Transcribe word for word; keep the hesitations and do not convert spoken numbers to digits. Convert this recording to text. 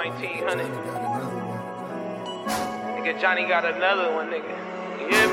nineteen hundred. Nigga, Johnny got another one, nigga. You hear me?